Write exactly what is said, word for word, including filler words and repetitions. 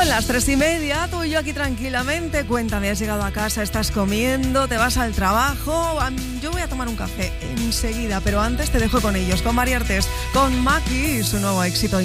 Son las tres y media, tú y yo aquí tranquilamente. Cuéntame, has llegado a casa, estás comiendo, te vas al trabajo. Yo voy a tomar un café enseguida, pero antes te dejo con ellos, con María Artés, con Maki y su nuevo éxito